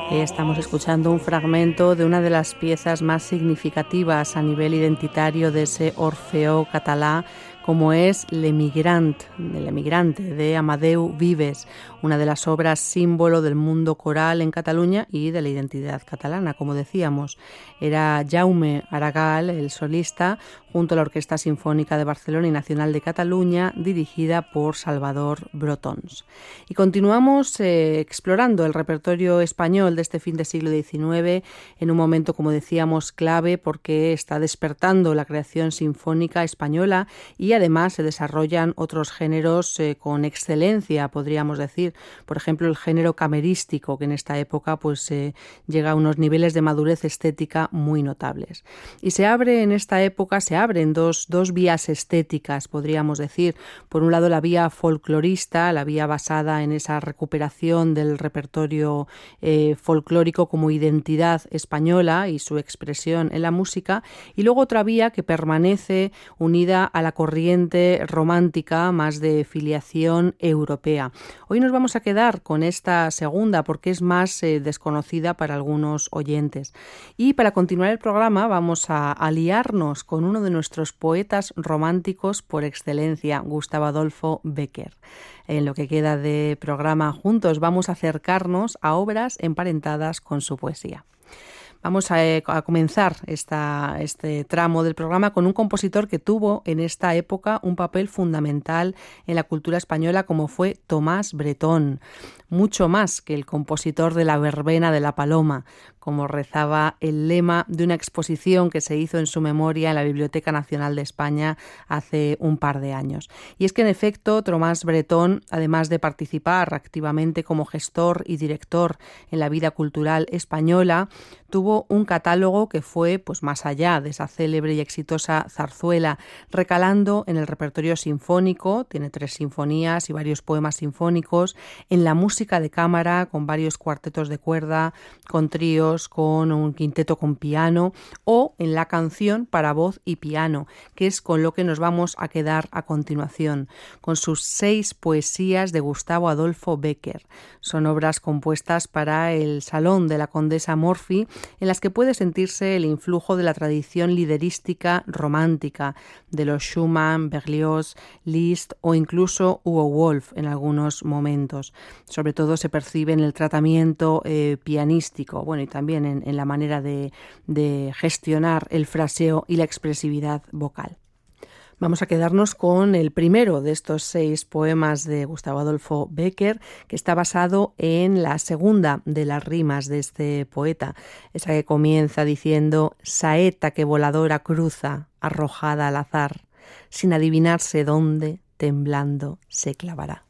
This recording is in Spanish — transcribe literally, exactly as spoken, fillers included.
Estamos escuchando un fragmento de una de las piezas más significativas a nivel identitario de ese Orfeó catalá, como es L'Emigrant, El emigrante, de Amadeu Vives, una de las obras símbolo del mundo coral en Cataluña y de la identidad catalana, como decíamos. Era Jaume Aragal, el solista, junto a la Orquesta Sinfónica de Barcelona y Nacional de Cataluña, dirigida por Salvador Brotons. Y continuamos eh, explorando el repertorio español de este fin de siglo diecinueve, en un momento, como decíamos, clave, porque está despertando la creación sinfónica española y además se desarrollan otros géneros eh, con excelencia, podríamos decir. Por ejemplo, el género camerístico, que en esta época pues eh, llega a unos niveles de madurez estética muy notables. Y se abre en esta época, se abren dos, dos vías estéticas, podríamos decir. Por un lado, la vía folclorista, la vía basada en esa recuperación del repertorio eh, folclórico como identidad española y su expresión en la música. Y luego otra vía que permanece unida a la corriente romántica, más de filiación europea. Hoy nos vamos a quedar con esta segunda porque es más eh, desconocida para algunos oyentes. Y para continuar el programa vamos a aliarnos con uno de nuestros poetas románticos por excelencia, Gustavo Adolfo Bécquer. En lo que queda de programa juntos vamos a acercarnos a obras emparentadas con su poesía. Vamos a, a comenzar esta, este tramo del programa con un compositor que tuvo en esta época un papel fundamental en la cultura española, como fue Tomás Bretón, mucho más que el compositor de la verbena de la Paloma, como rezaba el lema de una exposición que se hizo en su memoria en la Biblioteca Nacional de España hace un par de años. Y es que, en efecto, Tomás Bretón, además de participar activamente como gestor y director en la vida cultural española, tuvo un catálogo que fue pues más allá de esa célebre y exitosa zarzuela, recalando en el repertorio sinfónico, tiene tres sinfonías y varios poemas sinfónicos, en la música de cámara, con varios cuartetos de cuerda, con tríos, con un quinteto con piano, o en la canción para voz y piano, que es con lo que nos vamos a quedar a continuación, con sus seis poesías de Gustavo Adolfo Bécquer. Son obras compuestas para el Salón de la Condesa Morphy, en las que puede sentirse el influjo de la tradición liderística romántica de los Schumann, Berlioz, Liszt o incluso Hugo Wolf en algunos momentos. Sobre todo se percibe en el tratamiento eh, pianístico, bueno, y también en, en la manera de, de gestionar el fraseo y la expresividad vocal. Vamos a quedarnos con el primero de estos seis poemas de Gustavo Adolfo Bécquer, que está basado en la segunda de las rimas de este poeta, esa que comienza diciendo: saeta que voladora cruza, arrojada al azar, sin adivinarse dónde, temblando se clavará.